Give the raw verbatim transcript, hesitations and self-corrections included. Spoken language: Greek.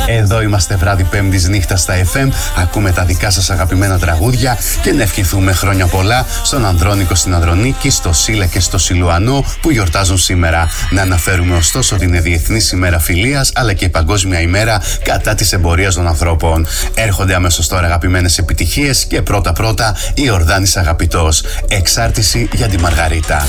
Εδώ είμαστε βράδυ Πέμπτης νύχτα στα εφ εμ. Ακούμε τα δικά σας αγαπημένα τραγούδια και να ευχηθούμε χρόνια πολλά στον Ανδρώνικο, στην Ανδρονίκη, στο Σίλα και στο Σιλουανό που γιορτάζουν σήμερα. Να αναφέρουμε ωστόσο ότι είναι Διεθνής ημέρα φιλίας αλλά και η Παγκόσμια ημέρα κατά της εμπορίας των ανθρώπων. Έρχονται αμέσως τώρα αγαπημένες επιτυχίες και πρώτα-πρώτα η Ορδάνης Αγαπητός. Εξάρτηση για τη Μαργαρίτα.